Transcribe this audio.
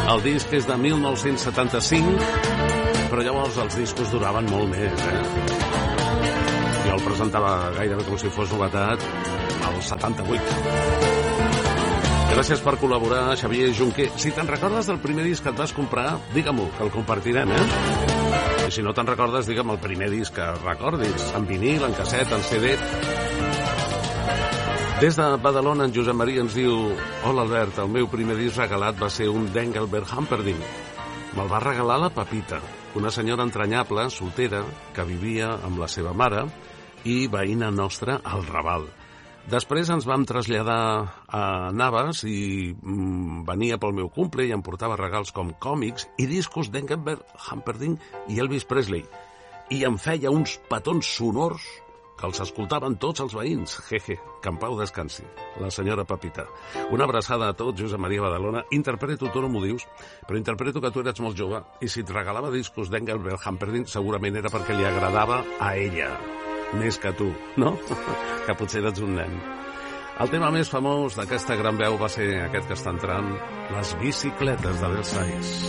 El disc és de 1975, però llavors els discos duraven molt més, Jo el presentava gairebé com si fos novetat al 78. Gràcies per col·laborar, Xavier Junquer. Si te'n recordes del primer disc que et vas comprar, digue-m'ho, que el compartirem, I si no te'n recordes, digue'm el primer disc que recordis, en vinil, en casset, en CD. Des de Badalona, en Josep Maria ens diu: hola, Albert, el meu primer disc regalat va ser un d'Engelbert Humperdinck. Me'l va regalar la Pepita, una senyora entranyable, soltera, que vivia amb la seva mare i veïna nostra al Raval. Després ens vam traslladar a Navas i venia pel meu cumple i em portava regals com còmics i discos d'Engelbert Humperdinck i Elvis Presley. I em feia uns petons sonors que els escoltaven tots els veïns. Jeje, que en pau descansi, la senyora Pepita. Una abraçada a tots, Josep Maria Badalona. Interpreto, tu no m'ho dius, però interpreto que tu eres molt jove i si et regalava discos d'Engelbert Humperdinck segurament era perquè li agradava a ella. Més que tu, no? Que potser eres un nen. El tema més famós d'aquesta gran veu va ser aquest que està entrant, les bicicletes de Versailles.